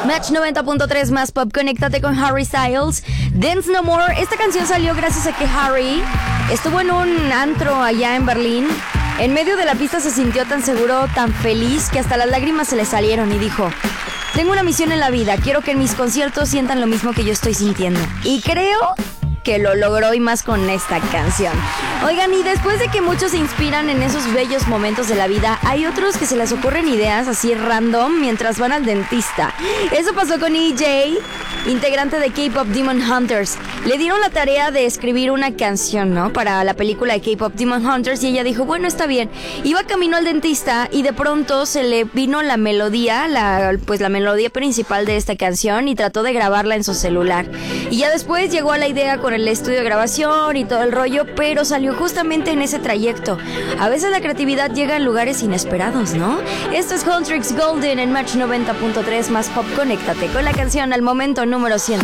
Match 90.3 más pop, conéctate con Harry Styles. Dance No More. Esta canción salió gracias a que Harry estuvo en un antro allá en Berlín. En medio de la pista se sintió tan seguro, tan feliz, que hasta las lágrimas se le salieron y dijo: tengo una misión en la vida, quiero que en mis conciertos sientan lo mismo que yo estoy sintiendo. Y creo que lo logró, y más con esta canción. Oigan, y después de que muchos se inspiran en esos bellos momentos de la vida, hay otros que se les ocurren ideas así random mientras van al dentista. Eso pasó con EJ, integrante de K-Pop Demon Hunters. Le dieron la tarea de escribir una canción, ¿no?, para la película de K-Pop Demon Hunters, y ella dijo, bueno, está bien. Iba camino al dentista y de pronto se le vino la melodía, la melodía principal de esta canción, y trató de grabarla en su celular. Y ya después llegó a la idea con el estudio de grabación y todo el rollo, pero salió justamente en ese trayecto. A veces la creatividad llega en lugares inesperados, ¿no? Esto es Huntrix Golden en Match 90.3 más pop. Conéctate con la canción al momento número 100.